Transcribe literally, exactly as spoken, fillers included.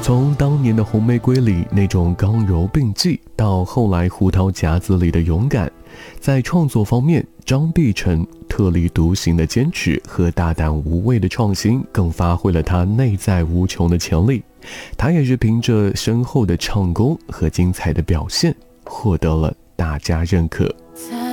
从当年的红玫瑰里那种刚柔并济，到后来胡桃夹子里的勇敢，在创作方面，张碧晨特立独行的坚持和大胆无畏的创新，更发挥了他内在无穷的潜力。他也是凭着深厚的唱功和精彩的表现，获得了大家认可。